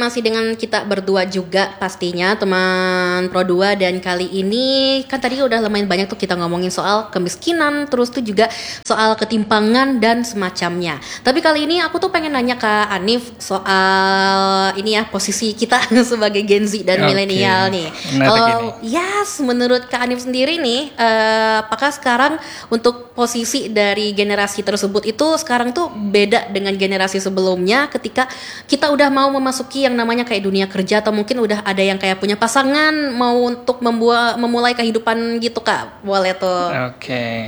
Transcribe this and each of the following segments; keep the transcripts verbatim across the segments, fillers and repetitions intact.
masih dengan kita berdua juga pastinya teman Pro dua, dan kali ini kan tadi udah lumayan banyak tuh kita ngomongin soal kemiskinan, terus tuh juga soal ketimpangan dan semacamnya. Tapi kali ini aku tuh pengen nanya ke Hanif soal ini ya, posisi kita sebagai Gen Z dan okay. milenial nih. Kalau yes, menurut Kak Hanif sendiri nih, uh, apakah sekarang untuk posisi dari generasi tersebut itu sekarang tuh beda dengan generasi sebelumnya ketika kita udah mau memasuki yang namanya kayak dunia kerja, atau mungkin udah ada yang kayak punya pasangan mau untuk membuat memulai kehidupan gitu Kak, boleh tuh. Oke, okay.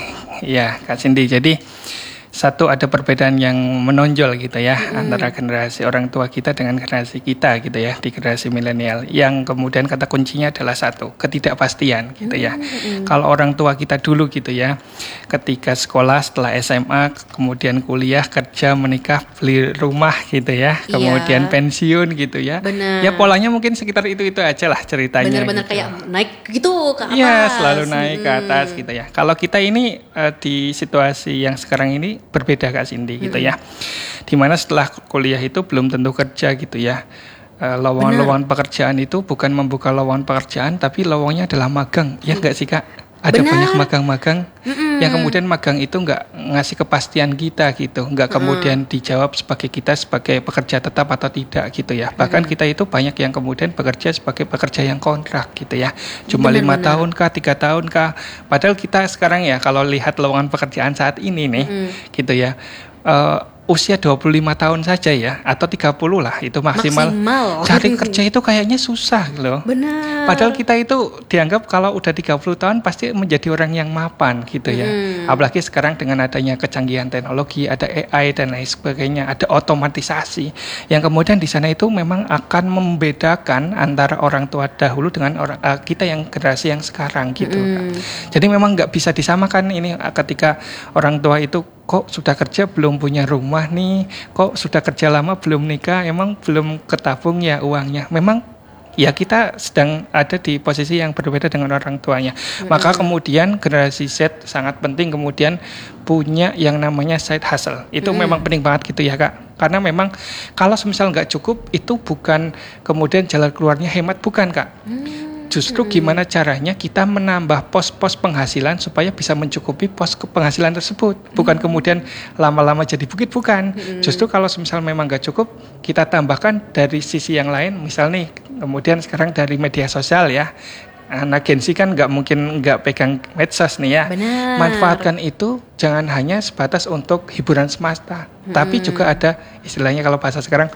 Ya Kak Cindy, jadi satu ada perbedaan yang menonjol gitu ya mm. antara generasi orang tua kita dengan generasi kita gitu ya di generasi milenial, yang kemudian kata kuncinya adalah satu, ketidakpastian gitu ya. Mm. Kalau orang tua kita dulu gitu ya, ketika sekolah, setelah S M A, kemudian kuliah, kerja, menikah, beli rumah gitu ya, kemudian yeah. pensiun gitu ya. Bener. Ya polanya mungkin sekitar itu-itu aja lah ceritanya. Bener-bener gitu. Kayak naik gitu ke atas. Iya, selalu naik hmm. ke atas gitu ya. Kalau kita ini uh, di situasi yang sekarang ini berbeda Kak Cindy gitu hmm. ya. Dimana setelah kuliah itu belum tentu kerja gitu ya. Uh, lowongan-lowongan pekerjaan itu bukan membuka lowongan pekerjaan, tapi lowongannya adalah magang. Ya enggak sih Kak? Ada Benar. banyak magang-magang Mm-mm. yang kemudian magang itu enggak ngasih kepastian kita gitu, enggak Mm-mm. kemudian dijawab sebagai kita sebagai pekerja tetap atau tidak gitu ya. Bahkan Mm-mm. kita itu banyak yang kemudian bekerja sebagai pekerja yang kontrak gitu ya, cuma lima tahun kah, tiga tahun kah. Padahal kita sekarang ya kalau lihat lowongan pekerjaan saat ini nih Mm-mm. gitu ya, uh, usia dua puluh lima tahun saja ya, atau tiga puluh lah itu maksimal, maksimal. Cari kerja itu kayaknya susah loh. Benar. Padahal kita itu dianggap kalau udah tiga puluh tahun pasti menjadi orang yang mapan gitu ya. Hmm. Apalagi sekarang dengan adanya kecanggihan teknologi, ada A I dan lain sebagainya, ada otomatisasi yang kemudian di sana itu memang akan membedakan antara orang tua dahulu dengan orang uh, kita yang generasi yang sekarang gitu. Hmm. Jadi memang nggak bisa disamakan ini ketika orang tua itu kok sudah kerja belum punya rumah nih, kok sudah kerja lama belum nikah, emang belum ketabung ya uangnya. Memang ya kita sedang ada di posisi yang berbeda dengan orang tuanya. Mm-hmm. Maka kemudian generasi Z sangat penting kemudian punya yang namanya side hustle. Itu mm. memang penting banget gitu ya Kak. Karena memang kalau semisal nggak cukup itu bukan kemudian jalan keluarnya hemat, bukan Kak. Mm. Justru gimana caranya kita menambah pos-pos penghasilan supaya bisa mencukupi pos penghasilan tersebut. Bukan kemudian lama-lama jadi bukit, bukan. Justru kalau misal memang gak cukup, kita tambahkan dari sisi yang lain. Misal nih, kemudian sekarang dari media sosial ya. Anak Gen Z kan gak mungkin gak pegang medsos nih ya. Benar. Manfaatkan itu jangan hanya sebatas untuk hiburan semata. Hmm. Tapi juga ada istilahnya kalau bahasa sekarang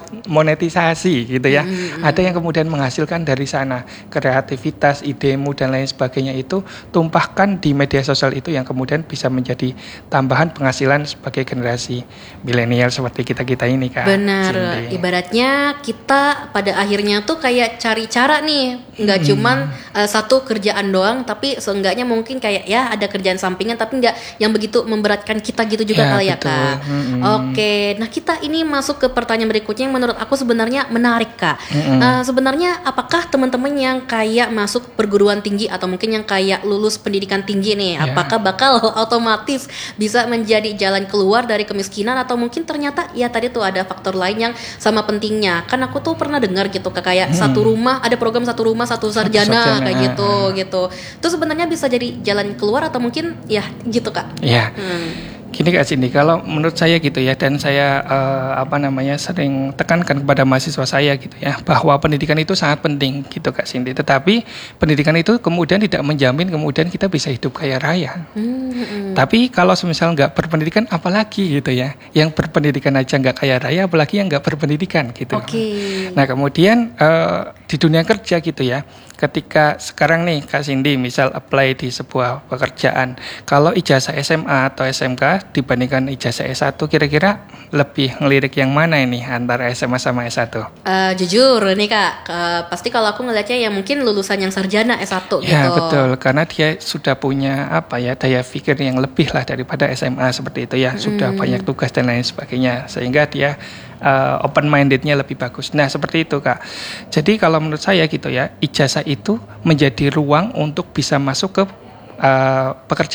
monetisasi gitu ya. Hmm. Ada yang kemudian menghasilkan dari sana kreativitas, idemu dan lain sebagainya itu tumpahkan di media sosial itu yang kemudian bisa menjadi tambahan penghasilan sebagai generasi milenial seperti kita-kita ini Kak. Benar. Cindy. Ibaratnya kita pada akhirnya tuh kayak cari cara nih, nggak hmm. cuman uh, satu kerjaan doang, tapi seenggaknya mungkin kayak ya ada kerjaan sampingan tapi nggak yang begitu memberatkan kita gitu juga ya, kali ya Kak. Hmm. Oke, nah kita ini masuk ke pertanyaan berikutnya yang menurut aku sebenarnya menarik Kak. Mm-hmm. Uh, sebenarnya apakah teman-teman yang kayak masuk perguruan tinggi atau mungkin yang kayak lulus pendidikan tinggi nih, yeah. apakah bakal otomatis bisa menjadi jalan keluar dari kemiskinan, atau mungkin ternyata ya tadi tuh ada faktor lain yang sama pentingnya? Kan aku tuh pernah dengar gitu Kak, kayak hmm. satu rumah, ada program satu rumah satu sarjana, sarjana. kayak gitu gitu. Itu sebenarnya bisa jadi jalan keluar atau mungkin ya gitu Kak? Iya. Yeah. Hmm. Gini Kak Cindy, kalau menurut saya gitu ya, dan saya uh, apa namanya sering tekankan kepada mahasiswa saya gitu ya, bahwa pendidikan itu sangat penting gitu Kak Cindy. Tetapi pendidikan itu kemudian tidak menjamin kemudian kita bisa hidup kaya raya. Mm-hmm. Tapi kalau semisal nggak berpendidikan, apalagi gitu ya, yang berpendidikan aja nggak kaya raya, apalagi yang nggak berpendidikan gitu. Okay. Nah kemudian uh, di dunia kerja gitu ya, ketika sekarang nih Kak Cindy misal apply di sebuah pekerjaan, kalau ijazah S M A atau S M K dibandingkan ijazah S satu, kira-kira lebih ngelirik yang mana ini antara S M A sama S satu? Uh, jujur nih Kak, uh, pasti kalau aku ngeliatnya ya mungkin lulusan yang sarjana S satu gitu. Ya betul, karena dia sudah punya apa ya daya pikir yang lebih lah daripada S M A seperti itu ya, sudah hmm. banyak tugas dan lain sebagainya, sehingga dia uh, open mindednya lebih bagus. Nah seperti itu Kak. Jadi kalau menurut saya gitu ya, ijazah itu menjadi ruang untuk bisa masuk ke uh, pekerjaan.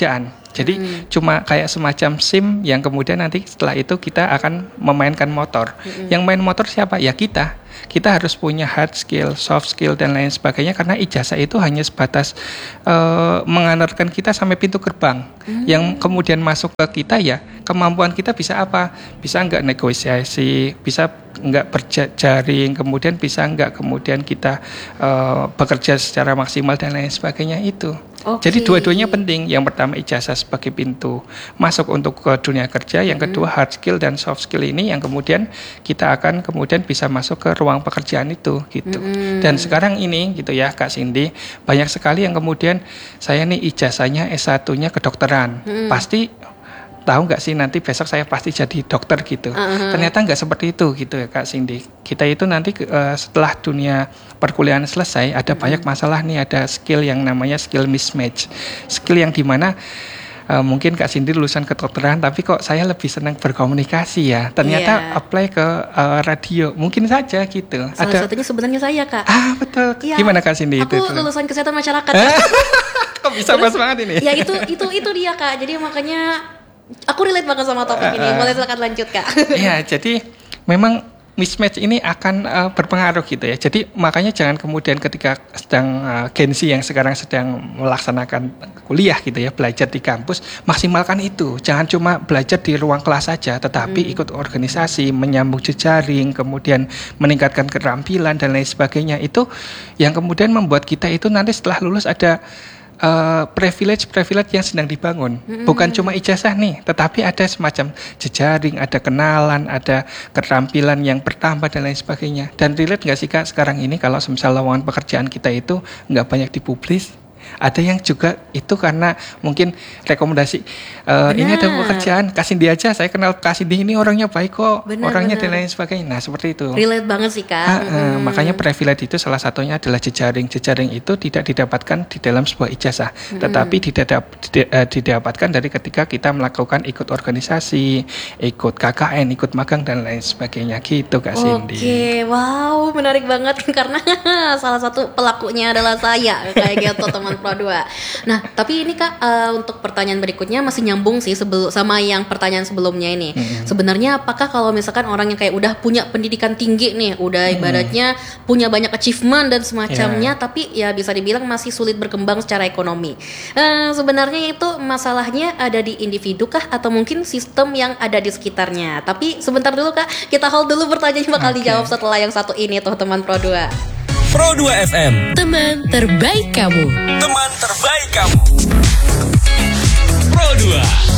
Jadi hmm. cuma kayak semacam SIM yang kemudian nanti setelah itu kita akan memainkan motor. Hmm. Yang main motor siapa? Ya kita. Kita harus punya hard skill, soft skill dan lain sebagainya karena ijazah itu hanya sebatas uh, mengantarkan kita sampai pintu gerbang. Hmm. Yang kemudian masuk ke kita ya kemampuan kita bisa apa? Bisa enggak negosiasi, bisa enggak berjaring, kemudian bisa enggak kemudian kita uh, bekerja secara maksimal dan lain sebagainya itu. Okay. Jadi dua-duanya penting. Yang pertama ijazah sebagai pintu masuk untuk ke dunia kerja, yang kedua hmm. hard skill dan soft skill ini yang kemudian kita akan kemudian bisa masuk ke ruang pekerjaan itu gitu. Hmm. Dan sekarang ini gitu ya Kak Cindy, banyak sekali yang kemudian saya nih ijazahnya S satunya kedokteran. Hmm. Pasti tahu nggak sih nanti besok saya pasti jadi dokter gitu. Uh-huh. Ternyata nggak seperti itu gitu ya Kak Cindy. Kita itu nanti uh, setelah dunia perkuliahan selesai ada uh-huh. banyak masalah nih, ada skill yang namanya skill mismatch. Skill yang dimana uh, mungkin Kak Cindy lulusan kedokteran tapi kok saya lebih senang berkomunikasi ya. Ternyata yeah. apply ke uh, radio. Mungkin saja gitu. Salah ada... satunya sebenarnya saya Kak. Ah betul. Yeah. Gimana Kak Cindy Aku itu? Aku lulusan kesehatan masyarakat. Kok bisa pas banget ini? Ya itu itu itu dia Kak. Jadi makanya aku relate banget sama topik uh, ini. Boleh silakan lanjut Kak. Iya, jadi memang mismatch ini akan uh, berpengaruh gitu ya. Jadi makanya jangan kemudian ketika sedang uh, Gen Z yang sekarang sedang melaksanakan kuliah gitu ya, belajar di kampus, maksimalkan itu. Jangan cuma belajar di ruang kelas saja, tetapi hmm. ikut organisasi, menyambung jejaring, kemudian meningkatkan keterampilan dan lain sebagainya. Itu yang kemudian membuat kita itu nanti setelah lulus ada Uh, privilege-privilege yang sedang dibangun. Mm-hmm. Bukan cuma ijazah nih, tetapi ada semacam jejaring, ada kenalan, ada keterampilan yang bertambah dan lain sebagainya. Dan relate nggak sih Kak sekarang ini kalau misalnya lowongan pekerjaan kita itu nggak banyak dipublis? Ada yang juga itu karena mungkin rekomendasi uh, ini ada pekerjaan, kasih dia aja, saya kenal kasih dia ini orangnya baik kok, bener, orangnya bener. Dan lain sebagainya. Nah seperti itu. Relate banget sih Kak. Ha, uh, hmm. Makanya privilege itu salah satunya adalah jejaring. Jejaring itu tidak didapatkan di dalam sebuah ijazah, hmm. tetapi didadap, did, uh, didapatkan dari ketika kita melakukan ikut organisasi, ikut K K N, ikut magang dan lain sebagainya gitu Kak Cindy. Oke, okay. Wow menarik banget karena salah satu pelakunya adalah saya kayak gitu teman Pro dua. Nah, tapi ini Kak uh, untuk pertanyaan berikutnya masih nyambung sih sebelum sama yang pertanyaan sebelumnya ini. Hmm. Sebenarnya apakah kalau misalkan orang yang kayak udah punya pendidikan tinggi nih, udah hmm. ibaratnya punya banyak achievement dan semacamnya, yeah. tapi ya bisa dibilang masih sulit berkembang secara ekonomi. Uh, sebenarnya itu masalahnya ada di individu kah atau mungkin sistem yang ada di sekitarnya? Tapi sebentar dulu Kak, kita hold dulu pertanyaannya bakal okay. dijawab setelah yang satu ini tuh teman Pro dua. Pro dua F M, teman terbaik kamu. Teman terbaik kamu. Pro dua.